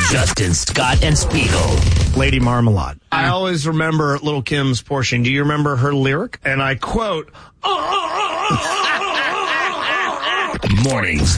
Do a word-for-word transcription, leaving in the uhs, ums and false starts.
Justin, Scott, and Spiegel. Lady Marmalade. I always remember Little Kim's portion. Do you remember her lyric? And I quote, Mornings